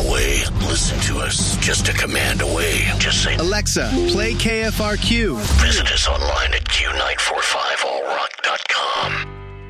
away. Listen to us just a command away. Just say, Alexa, play KFRQ. Visit us online at Q945allrock.com.